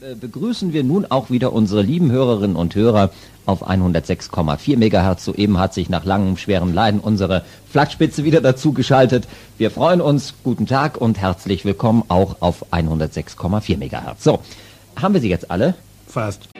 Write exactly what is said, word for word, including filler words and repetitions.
äh, begrüßen wir nun auch wieder unsere lieben Hörerinnen und Hörer auf hundertsechs Komma vier Megahertz. Soeben hat sich nach langem schweren Leiden unsere Flaggspitze wieder dazu geschaltet. Wir freuen uns. Guten Tag und herzlich willkommen auch auf hundertsechs Komma vier Megahertz. So, haben wir sie jetzt alle? Fast.